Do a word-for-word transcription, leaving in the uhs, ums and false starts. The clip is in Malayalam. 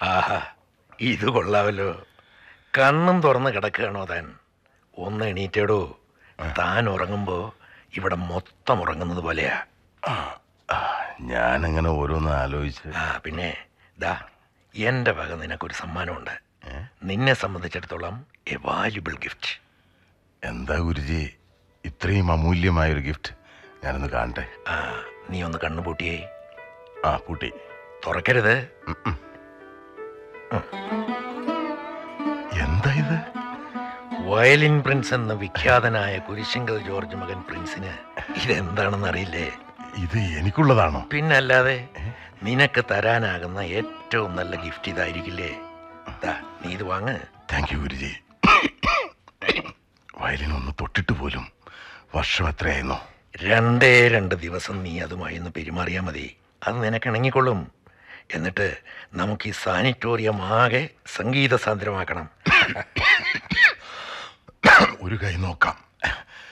ആഹാ, ഇത് കൊള്ളാവല്ലോ. കണ്ണും തുറന്ന് കിടക്കുകയാണോ താൻ? ഒന്ന് എണീറ്റേടോ. താൻ ഉറങ്ങുമ്പോ ഇവിടെ മൊത്തം ഉറങ്ങുന്നത് പോലെയാ. ഞാനങ്ങനെ ഓരോന്ന് ആലോചിച്ച്. ആ പിന്നെ ദാ എൻ്റെ വക നിനക്കൊരു സമ്മാനമുണ്ട്. നിന്നെ സംബന്ധിച്ചിടത്തോളം എ വാല്യുബിൾ ഗിഫ്റ്റ്. എന്താ ഗുരുജി ഇത്രയും അമൂല്യമായൊരു ഗിഫ്റ്റ്? ഞാനൊന്ന് കാണട്ടെ. ആ നീ ഒന്ന് കണ്ണുപൂട്ടിയേ. ആ പൂട്ടി. തുറക്കരുത്. എന്താ ഇത്? വയലിൻ പ്രിൻസ് എന്ന വിഖ്യാതനായ കുരിശിങ്കൽ ജോർജ് മകൻ പ്രിൻസിന് ഇതെന്താണെന്ന് അറിയില്ലേ? ഇത് എനിക്കുള്ളതാണോ? പിന്നല്ലാതെ. നിനക്ക് തരാനാകുന്ന ഏറ്റവും നല്ല ഗിഫ്റ്റ് ഇതായിരിക്കില്ലേ? നീ ഇത് വാങ്ങ്. Thank you Guruji. വയലിൻ ഒന്ന് തൊട്ടിട്ട് പോലും വർഷം എത്രയായിരുന്നു? രണ്ടേ രണ്ട് ദിവസം നീ അതുമായി ഒന്ന് പെരുമാറിയാൽ മതി. അത് നിനക്കിണങ്ങിക്കൊള്ളും. എന്നിട്ട് നമുക്ക് ഈ സാനിറ്റോറിയം ആകെ സംഗീത സാന്ദ്രമാക്കണം. ഒരു കൈ നോക്കാം.